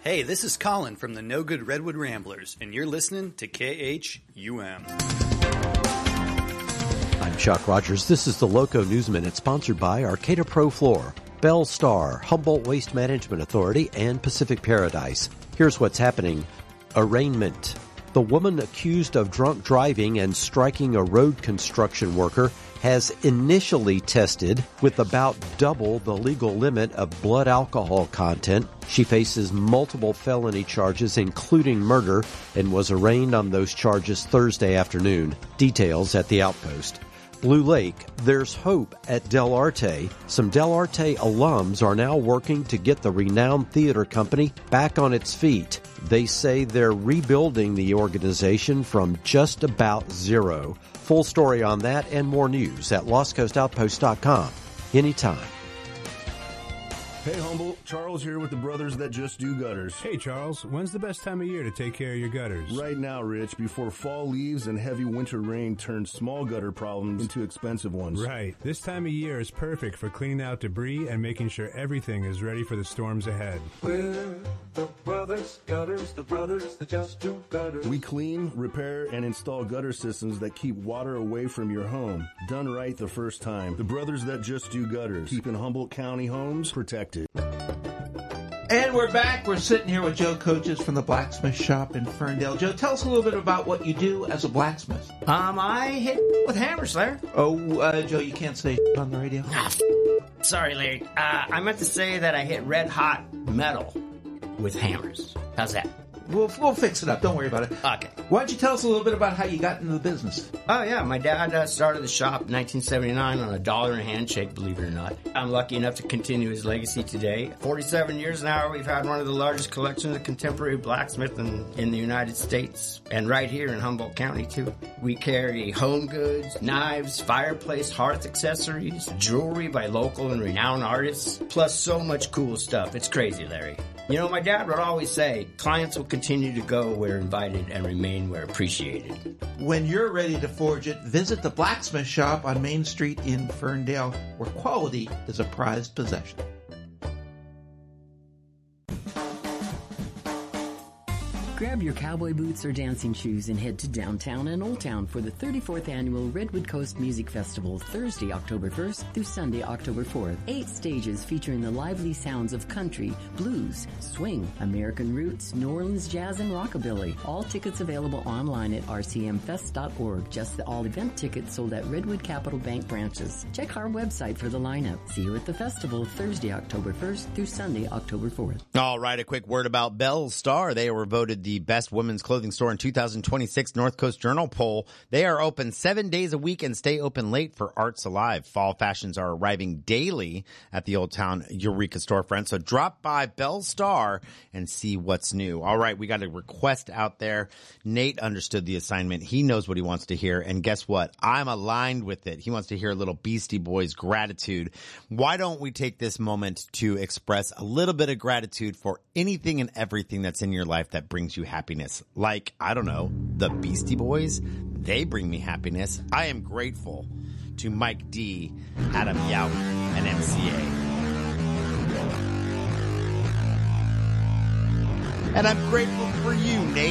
Hey, this is Colin from the No Good Redwood Ramblers, and you're listening to KHUM. I'm Chuck Rogers. This is the Loco News Minute, sponsored by Arcata Pro Floor, Bell Star, Humboldt Waste Management Authority, and Pacific Paradise. Here's what's happening. Arraignment. The woman accused of drunk driving and striking a road construction worker has initially tested with about double the legal limit of blood alcohol content. She faces multiple felony charges, including murder, and was arraigned on those charges Thursday afternoon. Details at the Outpost. Blue Lake, there's hope at Del Arte. Some Del Arte alums are now working to get the renowned theater company back on its feet. They say they're rebuilding the organization from just about zero. Full story on that and more news at LostCoastOutpost.com. Anytime. Hey, Humboldt. Charles here with the Brothers That Just Do Gutters. Hey, Charles. When's the best time of year to take care of your gutters? Right now, Rich, before fall leaves and heavy winter rain turns small gutter problems into expensive ones. Right. This time of year is perfect for cleaning out debris and making sure everything is ready for the storms ahead. We're the Brothers Gutters, the Brothers That Just Do Gutters. We clean, repair, and install gutter systems that keep water away from your home. Done right the first time. The Brothers That Just Do Gutters. Keeping Humboldt County homes protected. And we're back. We're sitting here with Joe Coaches from the blacksmith shop in Ferndale. Joe, tell us a little bit about what you do as a blacksmith. I hit with hammers, Larry. Oh, Joe, you can't say on the radio. Sorry, Larry. I meant to say that I hit red hot metal with hammers. How's that? We'll fix it up. Don't worry about it. Okay. Why don't you tell us a little bit about how you got into the business? Oh, yeah. My dad started the shop in 1979 on $1 and a handshake, believe it or not. I'm lucky enough to continue his legacy today. 47 years now, we've had one of the largest collections of contemporary blacksmith in the United States, and right here in Humboldt County, too. We carry home goods, knives, fireplace, hearth accessories, jewelry by local and renowned artists, plus so much cool stuff. It's crazy, Larry. You know, my dad would always say, clients will continue to go where invited and remain where appreciated. When you're ready to forge it, visit the blacksmith shop on Main Street in Ferndale, where quality is a prized possession. Grab your cowboy boots or dancing shoes and head to downtown and Old Town for the 34th Annual Redwood Coast Music Festival, Thursday, October 1st through Sunday, October 4th. 8 stages featuring the lively sounds of country, blues, swing, American roots, New Orleans jazz, and rockabilly. All tickets available online at rcmfest.org. Just the all-event tickets sold at Redwood Capital Bank branches. Check our website for the lineup. See you at the festival, Thursday, October 1st through Sunday, October 4th. All right, a quick word about Bell Star. They were voted the best women's clothing store in 2026 North Coast Journal poll. They are open 7 days a week and stay open late for Arts Alive. Fall fashions are arriving daily at the Old Town Eureka storefront. So drop by Bell Star and see what's new. All right, we got a request out there. Nate understood the assignment. He knows what he wants to hear. And guess what? I'm aligned with it. He wants to hear a little Beastie Boys gratitude. Why don't we take this moment to express a little bit of gratitude for anything and everything that's in your life that brings you happiness? Like, I don't know, the Beastie Boys, they bring me happiness. I am grateful to Mike D, Adam Yout, and MCA. And I'm grateful for you, Nate.